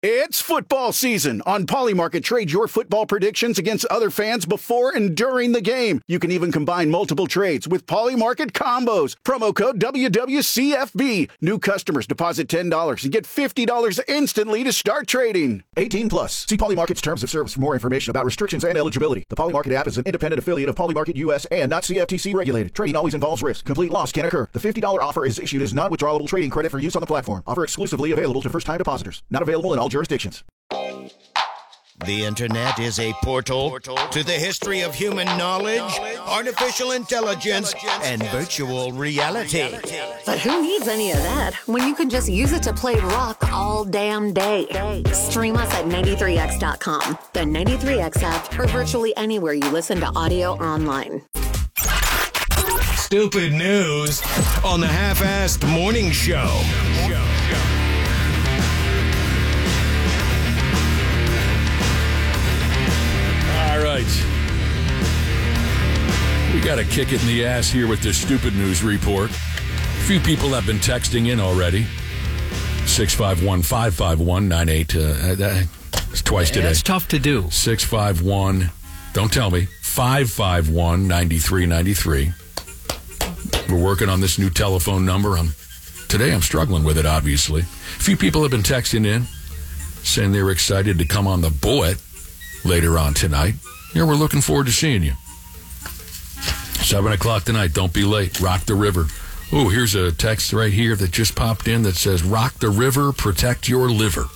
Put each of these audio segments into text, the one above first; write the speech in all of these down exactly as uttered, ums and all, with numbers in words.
It's football season. On Polymarket, trade your football predictions against other fans before and during the game. You can even combine multiple trades with Polymarket combos. Promo code W W C F B. New customers deposit ten dollars and get fifty dollars instantly to start trading. eighteen plus. See Polymarket's terms of service for more information about restrictions and eligibility. The Polymarket app is an independent affiliate of Polymarket U S and not C F T C regulated. Trading always involves risk. Complete loss can occur. The fifty dollars offer is issued as non-withdrawable trading credit for use on the platform. Offer exclusively available to first-time depositors. Not available in all jurisdictions. The Internet is a portal to the history of human knowledge, artificial intelligence, and virtual reality. But who needs any of that when you can just use it to play rock all damn day? Stream us at ninety-three X dot com, the ninety-three X app, or virtually anywhere you listen to audio online. Stupid news on the Half-Assed Morning Show. All right. We got to kick it in the ass here with this stupid news report. A few people have been texting in already. six five one, five five one, nine eight. Uh, it's twice today. It's tough to do. six five one, don't tell me, five five one, nine three nine three. We're working on this new telephone number. I'm, today I'm struggling with it, obviously. A few people have been texting in, saying they're excited to come on the Bullet later on tonight. Yeah, we're looking forward to seeing you. Seven o'clock tonight. Don't be late. Rock the river. Oh, here's a text right here that just popped in that says, rock the river, protect your liver.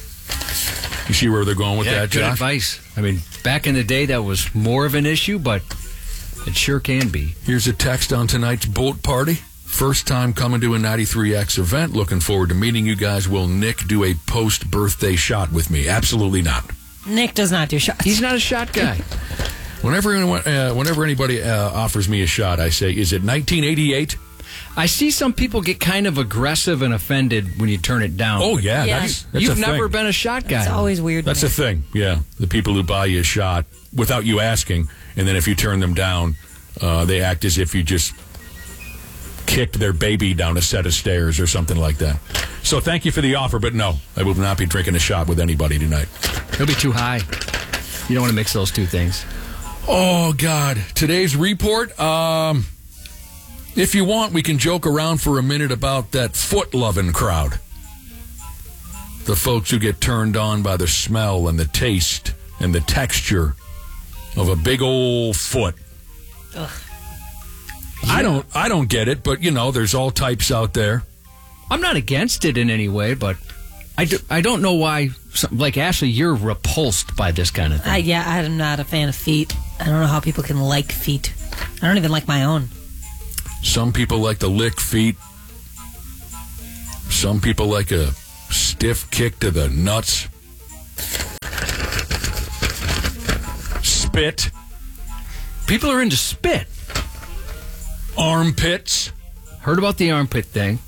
You see where they're going with yeah, that, good Josh? advice. I mean, back in the day, that was more of an issue, but it sure can be. Here's a text on tonight's boat party. First time coming to a ninety-three X event. Looking forward to meeting you guys. Will Nick do a post-birthday shot with me? Absolutely not. Nick does not do shots. He's not a shot guy. Whenever anyone, uh, whenever anybody uh, offers me a shot, I say, is it nineteen eighty-eight? I see some people get kind of aggressive and offended when you turn it down. Oh, yeah. Yeah. That's, that's You've a never thing. been a shot guy. It's always weird. That's a thing, yeah. The people who buy you a shot without you asking, and then if you turn them down, uh, they act as if you just kicked their baby down a set of stairs or something like that. So thank you for the offer, but no, I will not be drinking a shot with anybody tonight. He'll be too high. You don't want to mix those two things. Oh, God. Today's report, um, if you want, we can joke around for a minute about that foot-loving crowd. The folks who get turned on by the smell and the taste and the texture of a big old foot. Ugh. I don't I don't get it, but, you know, there's all types out there. I'm not against it in any way, but I, do, I don't know why, some, like, Ashley, you're repulsed by this kind of thing. Uh, yeah, I'm not a fan of feet. I don't know how people can like feet. I don't even like my own. Some people like to lick feet. Some people like a stiff kick to the nuts. Spit. People are into spit. Armpits. Heard about the armpit thing.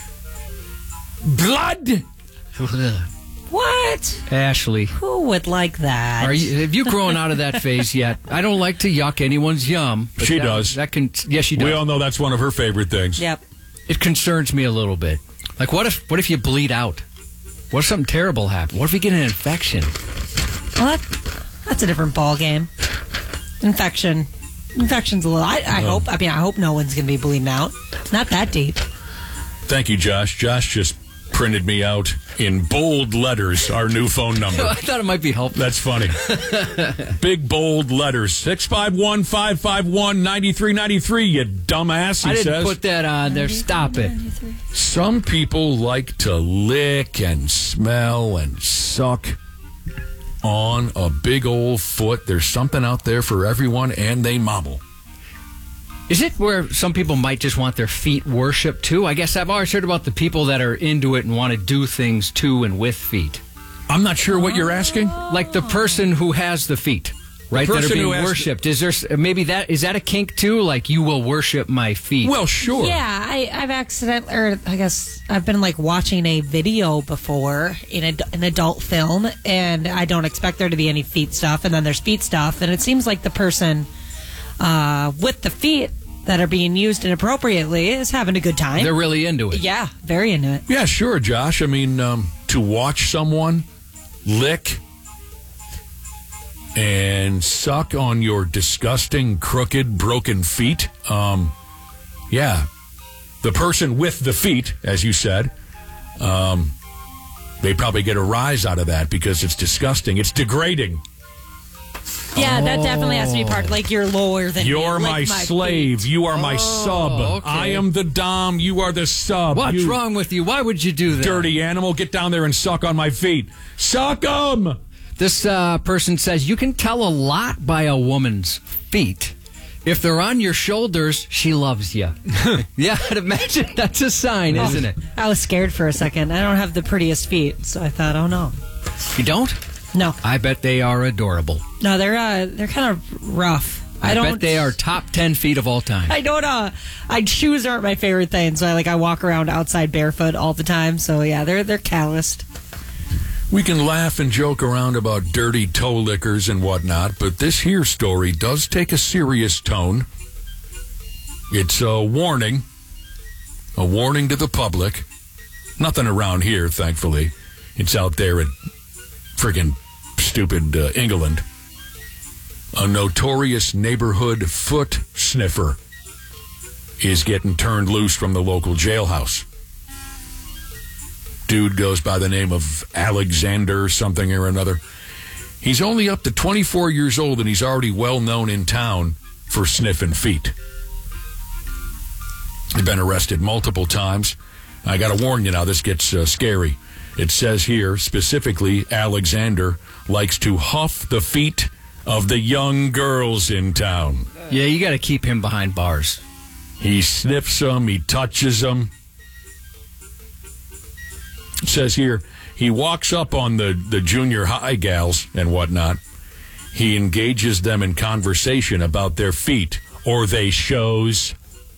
Blood. What? Ashley, Who would like that? are you, have you grown out of that phase yet? I don't like to yuck anyone's yum. but She that- does. That can, yes, she does. We all know that's one of her favorite things. Yep. It concerns me a little bit. Like, what if what if you bleed out? What if something terrible happens? What if you get an infection? Well, that, that's a different ball game. Infection. Infection's a little. I, I Oh. hope. I mean, I hope no one's going to be bleeding out. Not that deep. Thank you, Josh. Josh just printed me out in bold letters our new phone number. I thought it might be helpful. That's funny. Big, bold letters. six five one, five five one, nine three nine three, you dumbass, he I didn't says. put that on there. Stop it. Some people like to lick and smell and suck on a big old foot. There's something out there for everyone, and they mobble. Is it where some people might just want their feet worshipped too? I guess I've always heard about the people that are into it and want to do things to and with feet. I'm not sure what you're asking. Like the person who has the feet, right? That are person being who has- worshipped. Is there maybe that is that a kink too? Like you will worship my feet. Well, sure. Yeah, I, I've accidentally, or I guess I've been like watching a video before in a, an adult film, and I don't expect there to be any feet stuff, and then there's feet stuff, and it seems like the person uh, with the feet that are being used inappropriately is having a good time. They're really into it. Yeah, very into it. Yeah, sure, Josh. I mean, um, to watch someone lick, and suck on your disgusting, crooked, broken feet. Um, yeah. The person with the feet, as you said, um, they probably get a rise out of that because it's disgusting. It's degrading. Yeah, that definitely has to be part. Like you're lower than You're me. my, Like my slave. feet. You are my Oh, sub. okay. I am the dom. You are the sub. What's you wrong with you? Why would you do that? dirty animal? Get down there and suck on my feet. Suck them. This uh, person says you can tell a lot by a woman's feet. If they're on your shoulders, she loves you. Yeah, I'd imagine that's a sign, isn't it? I was scared for a second. I don't have the prettiest feet, so I thought, oh no, You don't? no, I bet they are adorable. no. They're uh, they're kind of rough. I, I don't. bet they are top ten feet of all time. I don't. Uh, I shoes aren't my favorite thing, so I like I walk around outside barefoot all the time. So yeah, they're they're calloused. We can laugh and joke around about dirty toe lickers and whatnot, but this here story does take a serious tone. It's a warning. A warning to the public. Nothing around here, thankfully. It's out there at friggin' stupid uh, England. A notorious neighborhood foot sniffer is getting turned loose from the local jailhouse. Dude goes by the name of Alexander something or another. He's only up to twenty-four years old, and he's already well known in town for sniffing feet. He's been arrested multiple times. I got to warn you now, this gets uh, scary. It says here, specifically, Alexander likes to huff the feet of the young girls in town. Yeah, you got to keep him behind bars. He sniffs them, he touches them. It says here, he walks up on the, the junior high gals and whatnot. He engages them in conversation about their feet or they shows.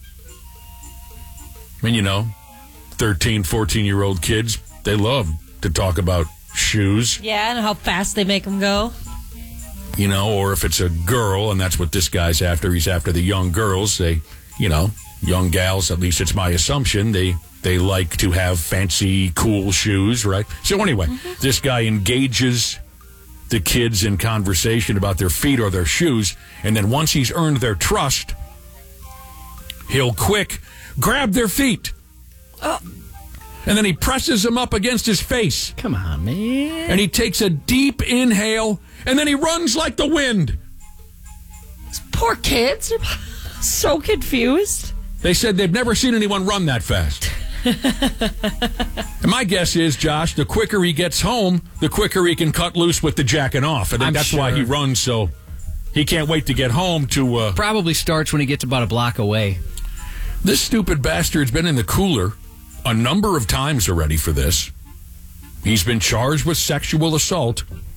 I mean, you know, thirteen, fourteen-year-old kids, they love to talk about shoes. Yeah, and how fast they make them go. You know, or if it's a girl, and that's what this guy's after, he's after the young girls. They, you know, young gals, at least it's my assumption, they... They like to have fancy, cool shoes, right? So anyway, mm-hmm. This guy engages the kids in conversation about their feet or their shoes, and then once he's earned their trust, he'll quick grab their feet. Oh. And then he presses them up against his face. Come on, man. And he takes a deep inhale, and then he runs like the wind. These poor kids are so confused. They said they've never seen anyone run that fast. And my guess is, Josh, the quicker he gets home, the quicker he can cut loose with the jacking off. I think I'm that's sure. why he runs, so he can't wait to get home to... Uh, Probably starts when he gets about a block away. This stupid bastard's been in the cooler a number of times already for this. He's been charged with sexual assault.